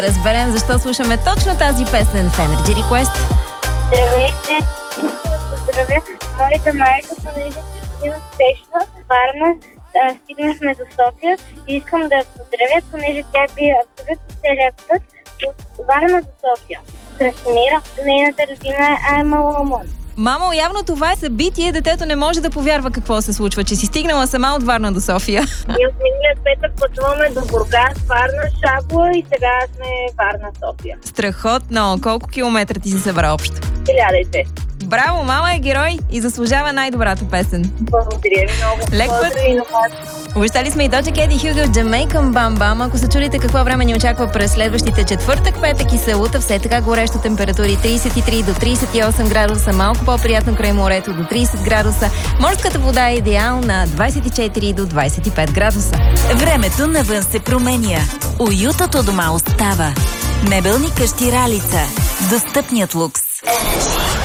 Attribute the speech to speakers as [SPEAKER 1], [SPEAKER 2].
[SPEAKER 1] Разберем защо слушаме точно тази песен в Energy Request.
[SPEAKER 2] Здравейте! Поздравя моята майка, понеже е успешна Варна. Стигнахме до София и искам да я поздравя, понеже тя би абсолютно целият път от Варна до София. Красимира, нейната родина е Айма Ломон.
[SPEAKER 1] Мамо, явно това е събитие, детето не може да повярва какво се случва, че си стигнала сама от Варна до София.
[SPEAKER 2] И от миналият петък пътуваме до Бургас, Варна, Шабла и сега сме Варна, София.
[SPEAKER 1] Страхотно! Колко километра ти си събра общо?
[SPEAKER 2] 1002.
[SPEAKER 1] Браво, мама е герой и заслужава най-добрата песен.
[SPEAKER 2] Благодаря ви много.
[SPEAKER 1] Лек път.
[SPEAKER 2] Поздрави на вас.
[SPEAKER 1] Обещали сме и Доджа Кет и Хюго от Jamaican Bam Bam. Ако се чудите какво време ни очаква през следващите четвъртък, петък и събота, все така горещо температури 33 до 38 градуса, малко по-приятно край морето до 30 градуса. Морската вода е идеална 24 до 25 градуса.
[SPEAKER 3] Времето навън се променя. Уютът у дома остава. Мебелни къщи Ралица. Достъпният лукс.